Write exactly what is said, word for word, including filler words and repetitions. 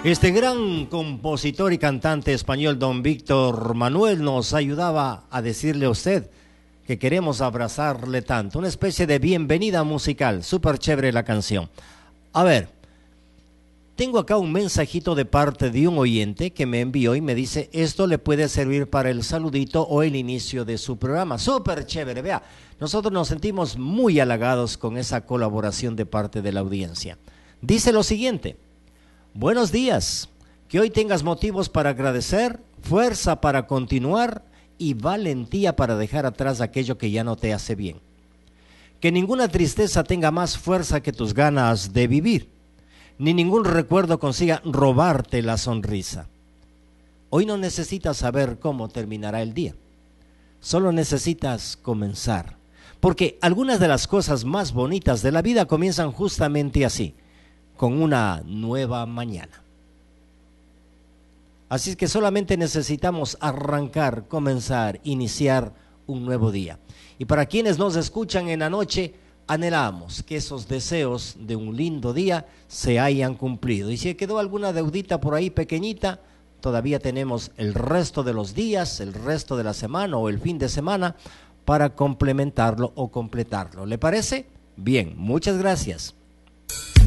Este gran compositor y cantante español, don Víctor Manuel, nos ayudaba a decirle a usted que queremos abrazarle tanto. Una especie de bienvenida musical, súper chévere la canción. A ver, tengo acá un mensajito de parte de un oyente que me envió y me dice, esto le puede servir para el saludito o el inicio de su programa. Súper chévere, vea, nosotros nos sentimos muy halagados con esa colaboración de parte de la audiencia. Dice lo siguiente: buenos días, que hoy tengas motivos para agradecer, fuerza para continuar y valentía para dejar atrás aquello que ya no te hace bien. Que ninguna tristeza tenga más fuerza que tus ganas de vivir, ni ningún recuerdo consiga robarte la sonrisa. Hoy no necesitas saber cómo terminará el día, solo necesitas comenzar, porque algunas de las cosas más bonitas de la vida comienzan justamente así, con una nueva mañana. Así es que solamente necesitamos arrancar, comenzar, iniciar un nuevo día. Y para quienes nos escuchan en la noche, anhelamos que esos deseos de un lindo día se hayan cumplido. Y si quedó alguna deudita por ahí pequeñita, todavía tenemos el resto de los días, el resto de la semana o el fin de semana para complementarlo o completarlo. ¿Le parece? Bien, muchas gracias.